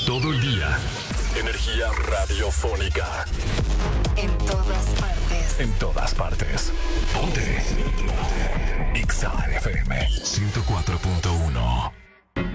Todo el día. Energía radiofónica. En todas partes. En todas partes. Ponte. Exa FM 104.9.